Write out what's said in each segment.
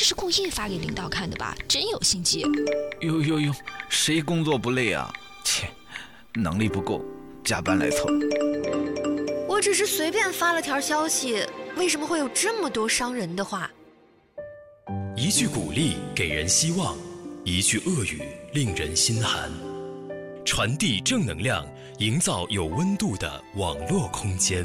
是故意发给领导看的吧？真有心机。 哟，谁工作不累啊？切，能力不够，加班来凑。 我只是随便发了条消息，为什么会有这么多伤人的话？ 一句鼓励给人希望，一句恶语令人心寒。传递正能量，营造有温度的网络空间。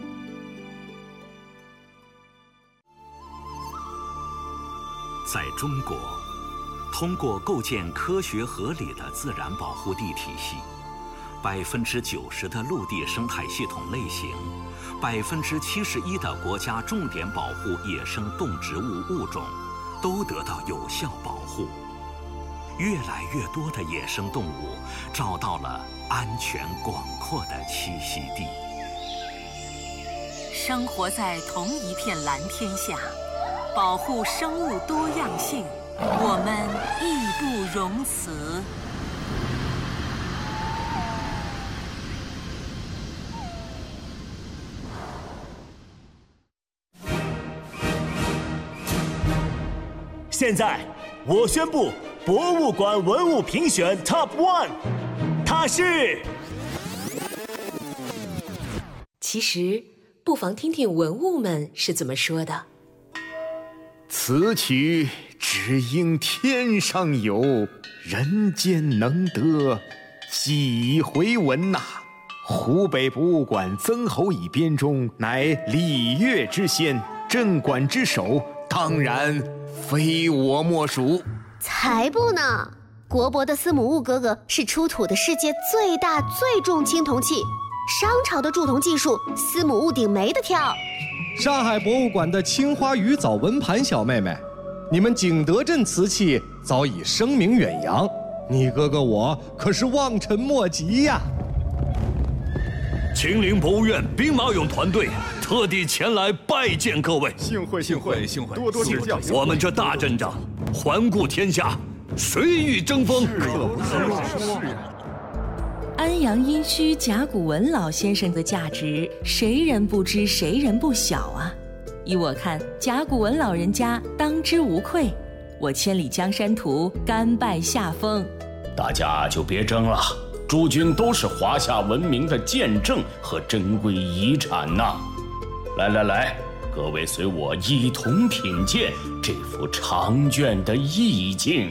在中国，通过构建科学合理的自然保护地体系，90%的陆地生态系统类型，71%的国家重点保护野生动植物物种都得到有效保护。越来越多的野生动物找到了安全广阔的栖息地。 生活在同一片蓝天下，保护生物多样性，我们义不容辞。 现在，我宣布博物馆文物评选 Top 1， 它是…… 其实，不妨听听文物们是怎么说的。 此曲只应天上有，人间能得几回闻呐！湖北博物馆曾侯乙编钟乃礼乐之先，镇馆之首，当然非我莫属。 才不呢！国博的司母戊哥哥是出土的世界最大最重青铜器，商朝的铸铜技术，司母戊鼎没得挑。 上海博物馆的青花鱼藻纹盘小妹妹，你们景德镇瓷器早已声名远扬，你哥哥我可是望尘莫及呀！ 秦陵博物院兵马俑团队特地前来拜见各位， 幸会，多多指教。 我们这大阵仗，环顾天下，谁与争锋？ 是呀。 安阳殷墟甲骨文老先生的价值，谁人不知，谁人不晓啊！依我看，甲骨文老人家当之无愧。我千里江山图，甘拜下风。 大家就别争了，诸君都是华夏文明的见证和珍贵遗产呐！来，各位随我一同品鉴这幅长卷的意境。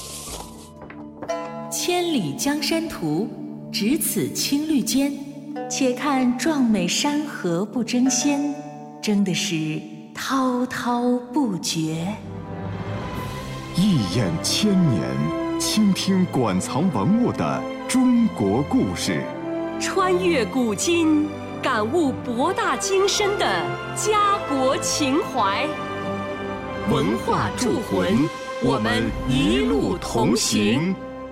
千里江山图，只此青绿间，且看壮美山河不争先，争的是滔滔不绝。 一眼千年，倾听馆藏文物的中国故事， 穿越古今，感悟博大精深的家国情怀。文化铸魂，我们一路同行。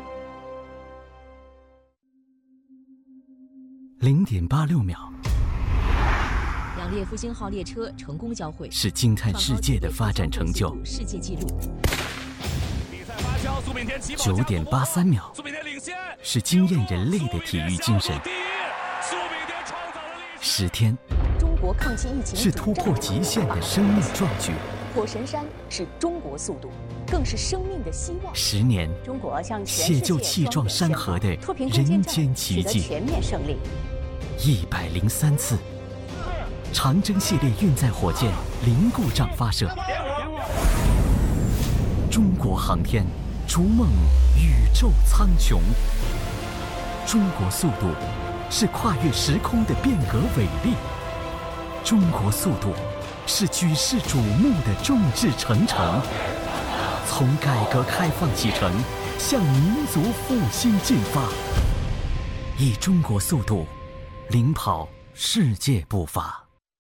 0.86秒， 两列复兴号列车成功交汇， 是惊叹世界的发展成就。 世界纪录。 9.83秒，是惊艳人类的体育精神。10天， 中国抗击疫情是突破极限的生命壮举。 破神山是中国速度，更是生命的希望。 10年， 中国向全世界写就气壮山河的人间奇迹。 全面胜利。 103次，长征系列运载火箭零故障发射。中国航天逐梦宇宙苍穹。中国速度是跨越时空的变革伟力。中国速度是举世瞩目的众志成城。从改革开放启程，向民族复兴进发，以中国速度领跑世界步伐。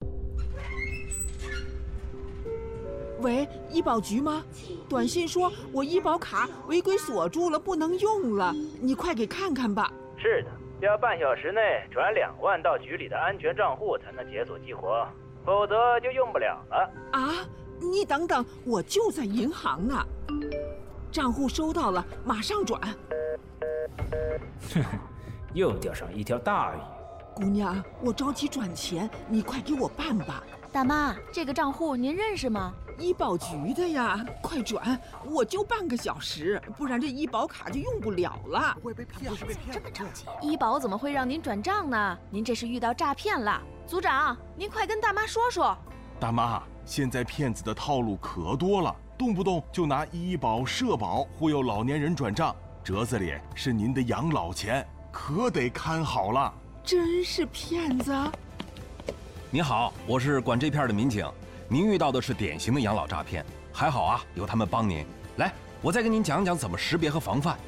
喂，医保局吗？短信说我医保卡违规锁住了，不能用了，你快给看看吧。 是的，要半小时内转2万到局里的安全账户才能解锁激活，否则就用不了了。 啊，你等等，我就在银行呢。账户收到了，马上转。 哼，又钓上一条大鱼。 姑娘，我着急转钱，你快给我办吧。 大妈，这个账户您认识吗？ 医保局的呀，快转！我就半个小时，不然这医保卡就用不了了。 会被骗？这么着急？医保怎么会让您转账呢？您这是遇到诈骗了。组长，您快跟大妈说说。 大妈，现在骗子的套路可多了，动不动就拿医保、社保忽悠老年人转账，折子里是您的养老钱，可得看好了。 真是骗子！ 您好，我是管这片的民警。您遇到的是典型的养老诈骗，还好啊，有他们帮您。来，我再跟您讲讲怎么识别和防范。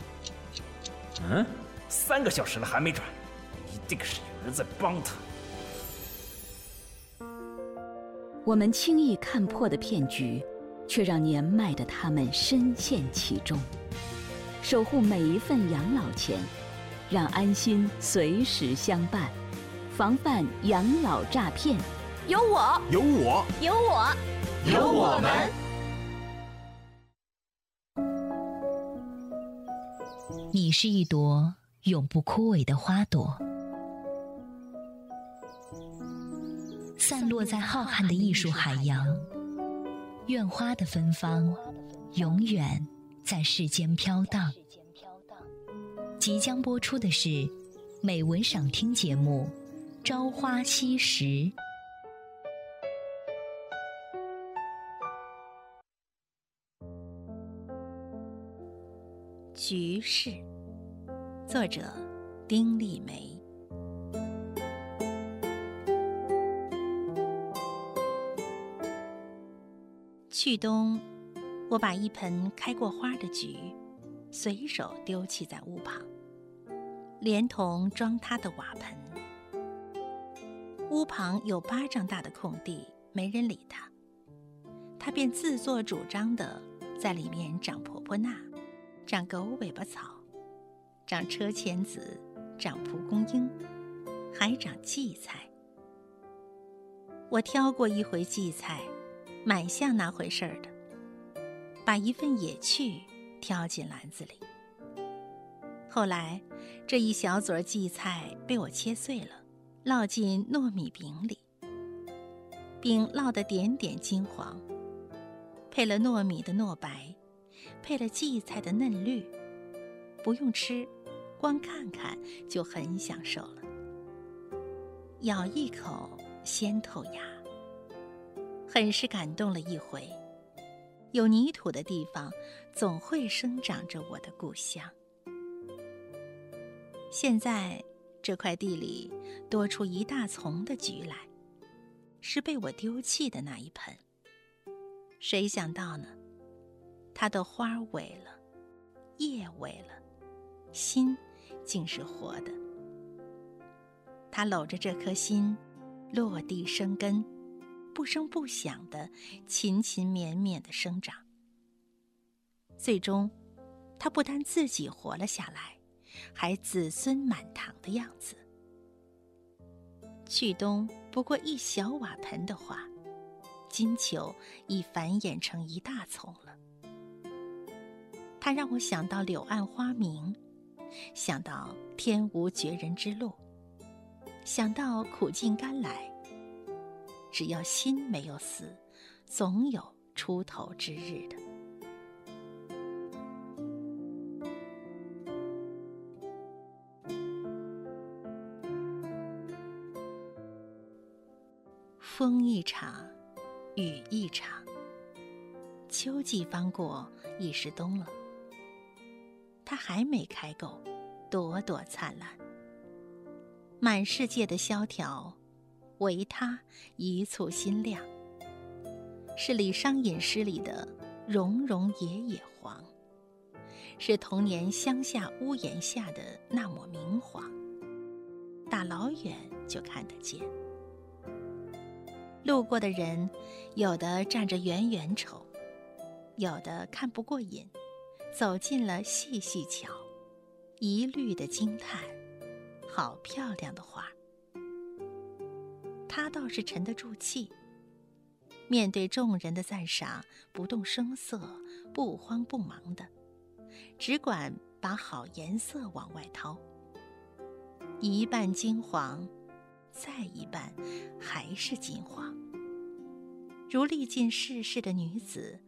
3个小时了还没转，一定是有人在帮他。 我们轻易看破的骗局，却让年迈的他们深陷其中。守护每一份养老钱，让安心随时相伴，防范养老诈骗。 有我， 有我， 有我， 有我们。 你是一朵永不枯萎的花朵，散落在浩瀚的艺术海洋。愿花的芬芳永远在世间飘荡。即将播出的是美文赏听节目《朝花夕拾》。 局势，作者丁立梅。去冬，我把一盆开过花的菊随手丢弃在屋旁，连同装它的瓦盆。屋旁有8丈大的空地，没人理它，它便自作主张地在里面长婆婆纳，长狗尾巴草，长车前子，长蒲公英，还长荠菜。我挑过一回荠菜，蛮像那回事儿的，把一份野趣挑进篮子里。后来这一小撮荠菜被我切碎了，烙进糯米饼里，饼烙得点点金黄，配了糯米的糯白，配了荠菜的嫩绿，不用吃，光看看就很享受了。咬一口鲜透牙，很是感动了一回。有泥土的地方，总会生长着我的故乡。现在这块地里多出一大丛的菊来，是被我丢弃的那一盆。谁想到呢？它的花萎了，叶萎了，心竟是活的。它搂着这颗心，落地生根，不声不响地勤勤勉勉地生长。最终，它不但自己活了下来，还子孙满堂的样子。去冬不过一小瓦盆的花，今秋已繁衍成一大丛了。它让我想到柳暗花明，想到天无绝人之路，想到苦尽甘来。只要心没有死，总有出头之日的。风一场，雨一场，秋季方过，已是冬了。它还没开够，朵朵灿烂。满世界的萧条，唯它一簇新亮。是李商隐诗里的融融野野黄，是童年乡下屋檐下的那抹明黄，大老远就看得见。路过的人，有的站着远远瞅，有的看不过瘾，走近了细细瞧，一律的惊叹：好漂亮的花。他倒是沉得住气，面对众人的赞赏，不动声色，不慌不忙的，只管把好颜色往外掏。 一半金黄，再一半还是金黄。如历尽世事的女子，